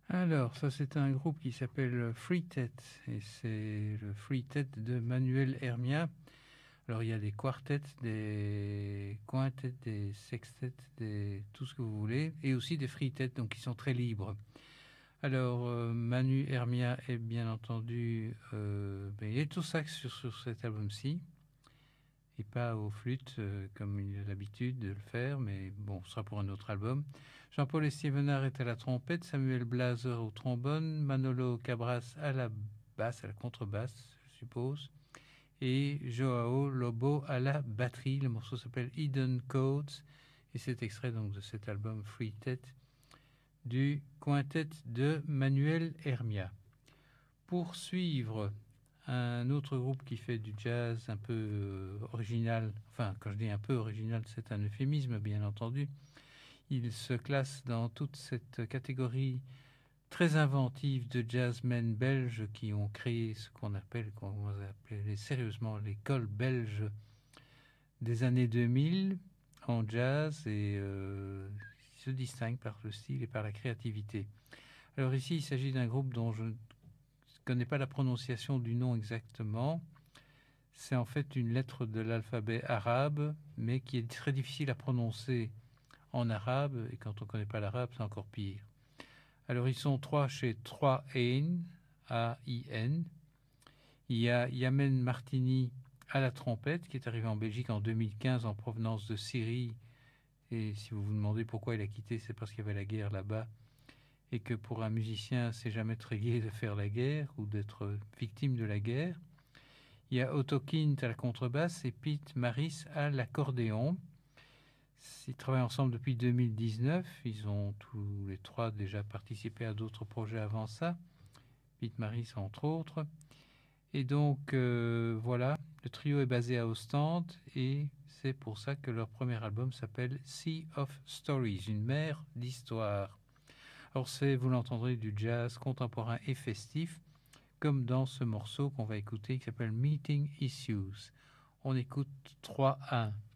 Alors, ça, c'est un groupe qui s'appelle Free Tête, et c'est le Free Tête de Manuel Hermia. Alors, il y a des quartets, des quintets, des sextets, tout ce que vous voulez, et aussi des free têtes, donc qui sont très libres. Alors, Manu Hermia est bien entendu, il est au sax sur cet album-ci, et pas aux flûtes comme il a l'habitude de le faire, mais bon, ce sera pour un autre album. Jean-Paul Estivenard est à la trompette, Samuel Blaser au trombone, Manolo Cabras à la basse, à la contrebasse, je suppose, et Joao Lobo à la batterie. Le morceau s'appelle Hidden Codes, et c'est extrait donc de cet album Free Tête du quintet de Manuel Hermia. Pour suivre, un autre groupe qui fait du jazz un peu original, enfin quand je dis un peu original, c'est un euphémisme bien entendu. Il se classe dans toute cette catégorie très inventive de jazzmen belges qui ont créé ce qu'on appelle sérieusement l'école belge des années 2000 en jazz, et se distingue par le style et par la créativité. Alors ici, il s'agit d'un groupe dont je ne connais pas la prononciation du nom exactement. C'est en fait une lettre de l'alphabet arabe, mais qui est très difficile à prononcer en arabe, et quand on ne connaît pas l'arabe, c'est encore pire. Alors ils sont trois chez 3Ain, A-I-N. Il y a Yamen Martini à la trompette, qui est arrivé en Belgique en 2015 en provenance de Syrie. Et si vous vous demandez pourquoi il a quitté, c'est parce qu'il y avait la guerre là-bas, et que pour un musicien, c'est jamais très gai de faire la guerre ou d'être victime de la guerre. Il y a Otto Kint à la contrebasse et Pete Maris à l'accordéon. Ils travaillent ensemble depuis 2019. Ils ont tous les trois déjà participé à d'autres projets avant ça. Pete Maris, entre autres. Et donc, voilà, le trio est basé à Ostende, et c'est pour ça que leur premier album s'appelle Sea of Stories, une mer d'histoire. Alors c'est, vous l'entendrez, du jazz contemporain et festif, comme dans ce morceau qu'on va écouter qui s'appelle Meeting Issues. On écoute 3-1.